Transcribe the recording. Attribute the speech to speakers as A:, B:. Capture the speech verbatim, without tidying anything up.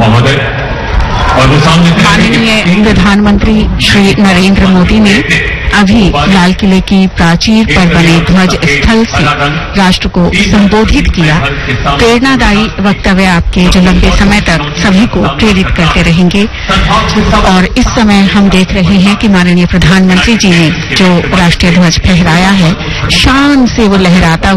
A: महोदय
B: माननीय प्रधानमंत्री श्री नरेंद्र मोदी ने अभी लाल किले की प्राचीर पर बने ध्वज स्थल से राष्ट्र को संबोधित किया। प्रेरणादायी वक्तव्य आपके जो लंबे समय तक सभी को प्रेरित करते रहेंगे। और इस समय हम देख रहे हैं कि माननीय प्रधानमंत्री जी ने जो राष्ट्रीय ध्वज फहराया है, शान से वो लहराता